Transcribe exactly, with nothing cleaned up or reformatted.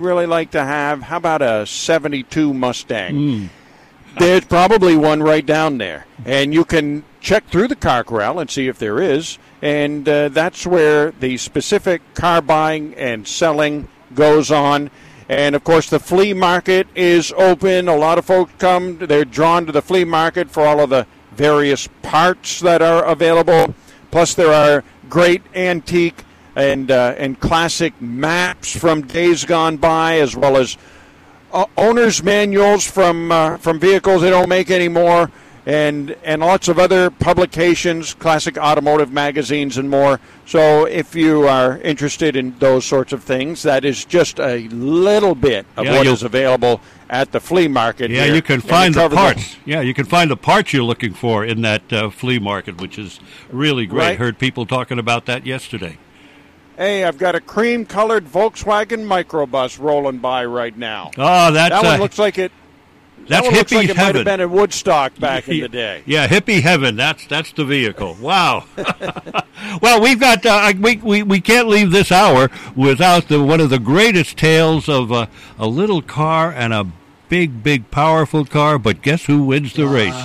really like to have? How about a seventy-two Mustang? Mm. There's probably one right down there. And you can check through the car corral and see if there is. And uh, that's where the specific car buying and selling goes on. And, of course, the flea market is open. A lot of folks come. They're drawn to the flea market for all of the various parts that are available. Plus, there are great antique and uh, and classic maps from days gone by, as well as uh, owner's manuals from uh, from vehicles they don't make anymore, and and lots of other publications, classic automotive magazines and more. So if you are interested in those sorts of things, that is just a little bit of yeah, what is available at the flea market. Yeah, here. you can find the cover parts. Yeah, you can find the parts you're looking for in that uh, flea market, which is really great. Right. Heard people talking about that yesterday. Hey, I've got a cream-colored Volkswagen microbus rolling by right now. Oh, that's that one uh, looks like it. That's that one looks hippie like it might heaven. have been in Woodstock back in the day. Yeah, hippie heaven. That's that's the vehicle. Wow. Well, we've got uh, we, we we can't leave this hour without the one of the greatest tales of uh, a little car and a big, big, powerful car. But guess who wins the race?